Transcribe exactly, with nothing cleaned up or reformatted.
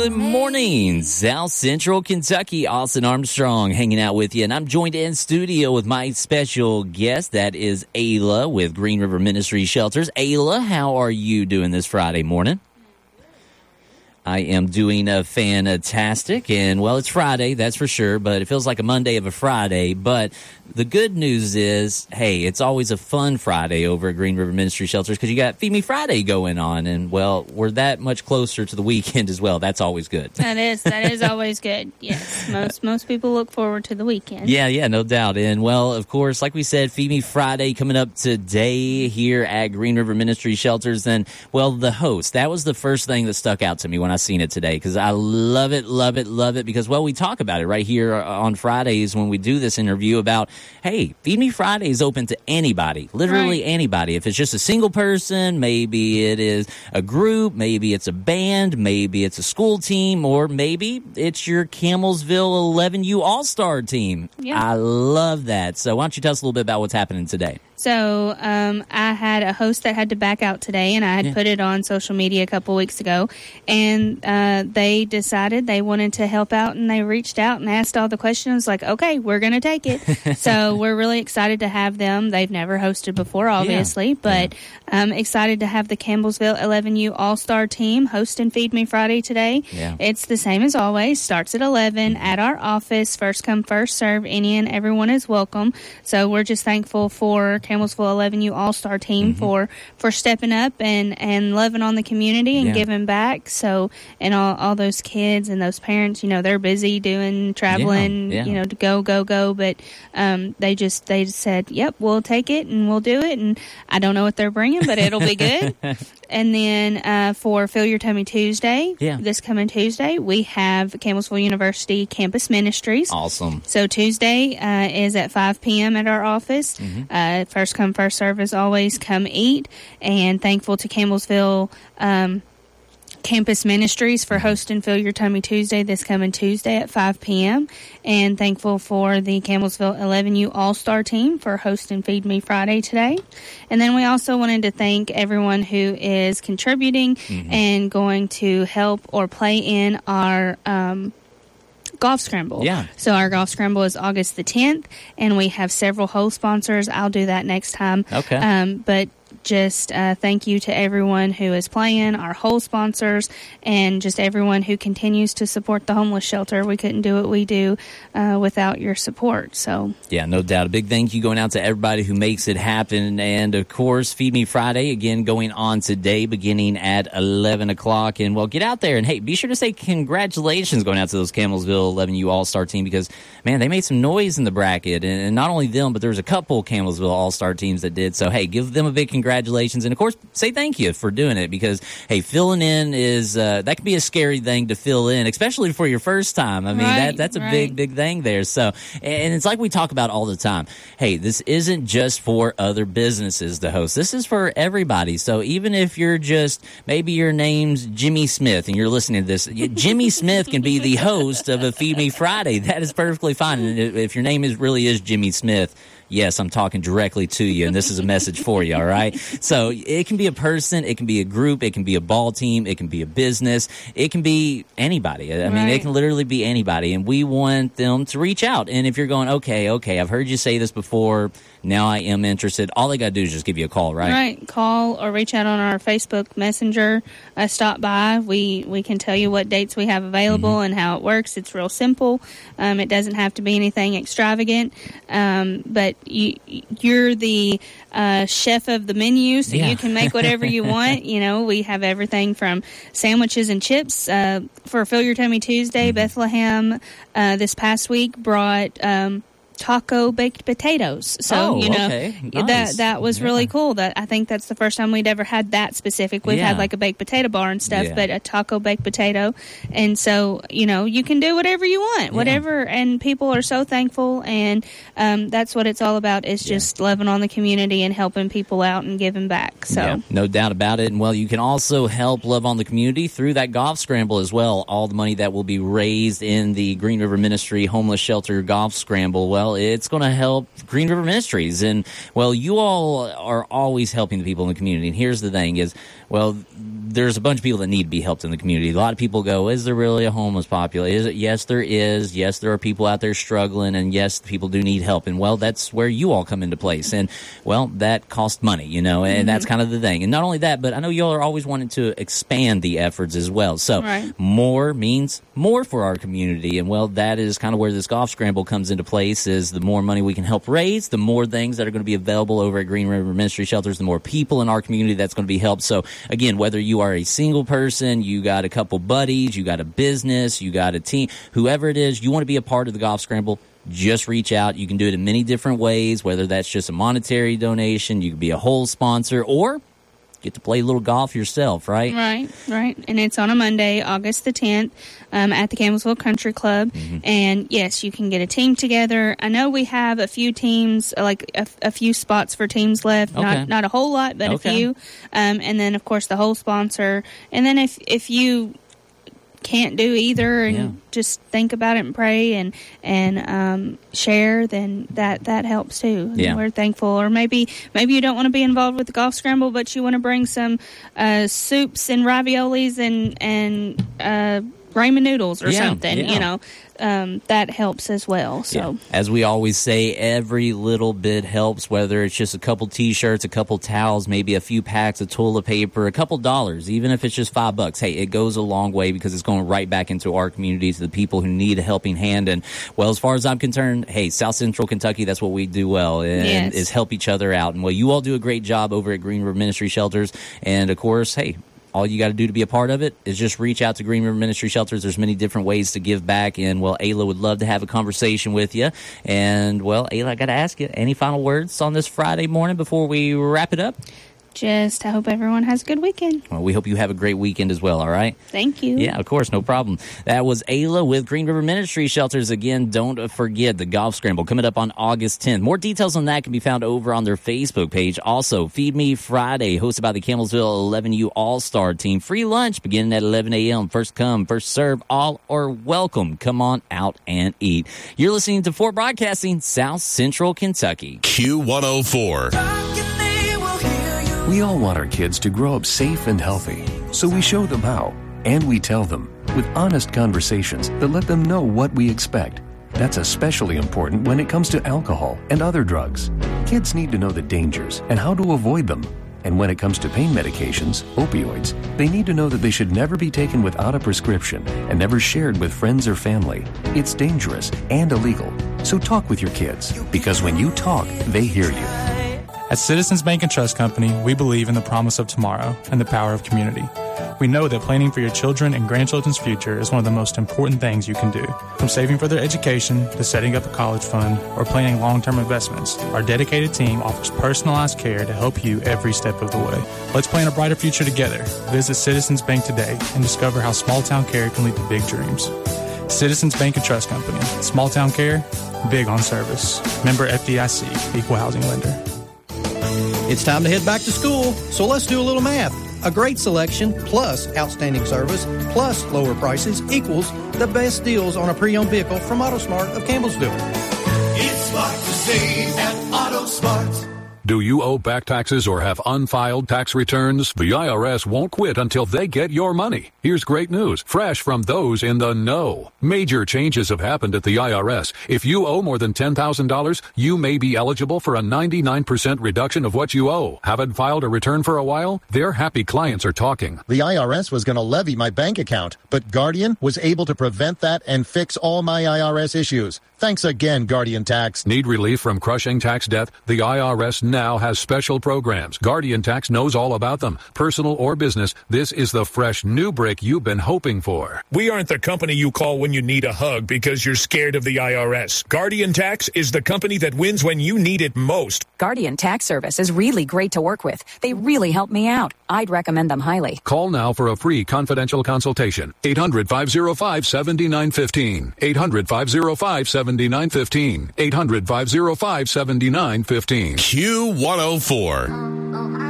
Good morning, South Central Kentucky. Austin Armstrong hanging out with you, and I'm joined in studio with my special guest. That is Ayla with Green River Ministry Shelters. Ayla, how are you doing this Friday morning? I am doing a fantastic, and well, it's Friday, that's for sure, but it feels like a Monday of a Friday. But the good news is, hey, it's always a fun Friday over at Green River Ministry Shelters because you got Feed Me Friday going on, and well, we're that much closer to the weekend as well. That's always good. That is, that is always good. Yes, most most people look forward to the weekend. Yeah, yeah, no doubt. And well, of course, like we said, Feed Me Friday coming up today here at Green River Ministry Shelters. And well, the host, that was the first thing that stuck out to me when I seen it today, because I love it, love it, love it, because, well, we talk about it right here on Fridays when we do this interview about, hey, Feed Me Friday is open to anybody, literally right. anybody. If it's just a single person, maybe it is a group, maybe it's a band, maybe it's a school team, or maybe it's your Campbellsville eleven U All-Star team. Yeah. I love that. So why don't you tell us a little bit about what's happening today? So um, I had a host that had to back out today, and I had yeah. put it on social media a couple weeks ago, and uh, they decided they wanted to help out, and they reached out and asked all the questions, like, okay, we're going to take it. So we're really excited to have them. They've never hosted before, obviously, yeah. but yeah. um, excited to have the Campbellsville eleven U All-Star team hosting Feed Me Friday today. Yeah. It's the same as always, starts at eleven at our office, first come, first serve, any and everyone is welcome. So we're just thankful for Campbellsville eleven U All-Star team mm-hmm. for, for stepping up and, and loving on the community and yeah. giving back. So, and all, all those kids and those parents, you know, they're busy doing, traveling, yeah. Yeah. you know, to go, go, go. But um, they just, they just said, yep, we'll take it and we'll do it. And I don't know what they're bringing, but it'll be good. And then uh, for Fill Your Tummy Tuesday, yeah. this coming Tuesday, we have Campbellsville University Campus Ministries. Awesome. So Tuesday uh, is at five p.m. at our office. Mm-hmm. Uh, first come, first serve as always. Come eat. And thankful to Campbellsville um, Campus Ministries for hosting Fill Your Tummy Tuesday this coming Tuesday at five p.m. And thankful for the Campbellsville eleven U All-Star team for hosting Feed Me Friday today. And then we also wanted to thank everyone who is contributing mm-hmm. and going to help or play in our um, golf scramble. Yeah. So our golf scramble is August the tenth, and we have several host sponsors. I'll do that next time. Okay. Um, but just uh, thank you to everyone who is playing, our whole sponsors, and just everyone who continues to support the homeless shelter. We couldn't do what we do uh, without your support. So yeah, no doubt. A big thank you going out to everybody who makes it happen. And of course, Feed Me Friday, again, going on today, beginning at eleven o'clock. And well, get out there and hey, be sure to say congratulations going out to those Campbellsville eleven U All-Star team, because man, they made some noise in the bracket. And not only them, but there was a couple Campbellsville All-Star teams that did. So hey, give them a big congratulations. Congratulations, and of course, say thank you for doing it, because hey, filling in is uh, that can be a scary thing to fill in, especially for your first time. I mean, right, that that's a right. big, big thing there. So, and it's like we talk about all the time. Hey, this isn't just for other businesses to host. This is for everybody. So even if you're just maybe your name's Jimmy Smith and you're listening to this, Jimmy Smith can be the host of a Feed Me Friday. That is perfectly fine. And if your name is really is Jimmy Smith, yes, I'm talking directly to you, and this is a message for you, all right? So it can be a person, it can be a group, it can be a ball team, it can be a business, it can be anybody. I mean, right. it can literally be anybody, and we want them to reach out. And if you're going, okay, okay, I've heard you say this before, now I am interested, all they got to do is just give you a call, right? Right, call or reach out on our Facebook Messenger, uh, stop by. We, we can tell you what dates we have available mm-hmm. and how it works. It's real simple. Um, it doesn't have to be anything extravagant, um, but You, you're the uh, chef of the menu, so yeah. you can make whatever you want. You know, we have everything from sandwiches and chips. Uh, for Fill Your Tummy Tuesday, mm-hmm. Bethlehem uh, this past week brought um, taco baked potatoes. So, oh, you know, okay. Nice. that that was yeah. really cool. That I think that's the first time we'd ever had that specific. We've yeah. had like a baked potato bar and stuff, yeah. but a taco baked potato. And so, you know, you can do whatever you want, yeah. whatever. And people are so thankful. And um, that's what it's all about, is just yeah. loving on the community and helping people out and giving back. So yeah, no doubt about it. And well, you can also help love on the community through that golf scramble as well. All the money that will be raised in the Green River Ministry Homeless Shelter Golf Scramble, well, well, it's going to help Green River Ministries. And, well, you all are always helping the people in the community. And here's the thing is, well, there's a bunch of people that need to be helped in the community. A lot of people go, is there really a homeless population? Is it? Yes, there is. Yes, there are people out there struggling, and yes, people do need help. And, well, that's where you all come into place. And, well, that costs money, you know, and mm-hmm. that's kind of the thing. And not only that, but I know you all are always wanting to expand the efforts as well. So right. more means more for our community. And, well, that is kind of where this golf scramble comes into place, is the more money we can help raise, the more things that are going to be available over at Green River Ministry Shelters, the more people in our community that's going to be helped. So, again, whether you are a single person, you got a couple buddies, you got a business, you got a team, whoever it is, you want to be a part of the golf scramble, just reach out. You can do it in many different ways, whether that's just a monetary donation, you can be a whole sponsor, or get to play a little golf yourself, right? Right, right. And it's on a Monday, August the tenth, um, at the Campbellsville Country Club. Mm-hmm. And, yes, you can get a team together. I know we have a few teams, like a, a few spots for teams left. Okay. Not not a whole lot, but okay. a few. Um, and then, of course, the whole sponsor. And then if, if you can't do either and yeah. just think about it and pray and and um, share, then that that helps too. Yeah. And we're thankful. Or maybe maybe you don't want to be involved with the golf scramble, but you want to bring some uh, soups and raviolis and and uh, ramen noodles or yeah. something. Yeah. You know, um, that helps as well. So yeah. as we always say, every little bit helps. Whether it's just a couple T-shirts, a couple towels, maybe a few packs of toilet paper, a couple dollars, even if it's just five bucks. Hey, it goes a long way because it's going right back into our community, to the people who need a helping hand. And, well, as far as I'm concerned, hey, South Central Kentucky, that's what we do well, and yes. is help each other out. And, well, you all do a great job over at Green River Ministry Shelters. And, of course, hey, all you got to do to be a part of it is just reach out to Green River Ministry Shelters. There's many different ways to give back. And, well, Ayla would love to have a conversation with you. And, well, Ayla, I got to ask you, any final words on this Friday morning before we wrap it up? Just, I hope everyone has a good weekend. Well, we hope you have a great weekend as well, all right? Thank you. Yeah, of course, no problem. That was Ayla with Green River Ministry Shelters. Again, don't forget the golf scramble coming up on August tenth. More details on that can be found over on their Facebook page. Also, Feed Me Friday, hosted by the Campbellsville eleven U All-Star Team. Free lunch beginning at eleven a.m. First come, first serve. All are welcome. Come on out and eat. You're listening to Fort Broadcasting, South Central Kentucky. Q one oh four. We all want our kids to grow up safe and healthy, so we show them how, and we tell them with honest conversations that let them know what we expect. That's especially important when it comes to alcohol and other drugs. Kids need to know the dangers and how to avoid them. And when it comes to pain medications, opioids, they need to know that they should never be taken without a prescription and never shared with friends or family. It's dangerous and illegal. So talk with your kids, because when you talk, they hear you. At Citizens Bank and Trust Company, we believe in the promise of tomorrow and the power of community. We know that planning for your children and grandchildren's future is one of the most important things you can do. From saving for their education to setting up a college fund or planning long-term investments, our dedicated team offers personalized care to help you every step of the way. Let's plan a brighter future together. Visit Citizens Bank today and discover how small-town care can lead to big dreams. Citizens Bank and Trust Company. Small-town care, big on service. Member F D I C, Equal Housing Lender. It's time to head back to school, so let's do a little math. A great selection plus outstanding service plus lower prices equals the best deals on a pre-owned vehicle from AutoSmart of Campbellsville. It's smart to save at AutoSmart. Do you owe back taxes or have unfiled tax returns? The I R S won't quit until they get your money. Here's great news, fresh from those in the know. Major changes have happened at the I R S. If you owe more than ten thousand dollars, you may be eligible for a ninety-nine percent reduction of what you owe. Haven't filed a return for a while? Their happy clients are talking. The I R S was going to levy my bank account, but Guardian was able to prevent that and fix all my I R S issues. Thanks again, Guardian Tax. Need relief from crushing tax debt? The I R S now has special programs. Guardian Tax knows all about them. Personal or business, this is the fresh new brick you've been hoping for. We aren't the company you call when you need a hug because you're scared of the I R S. Guardian Tax is the company that wins when you need it most. Guardian Tax Service is really great to work with. They really help me out. I'd recommend them highly. Call now for a free confidential consultation. eight hundred, five oh five, seven nine one five. eight hundred, five oh five, seven nine one five. eight hundred, five oh five, seven nine one five. Q one oh four.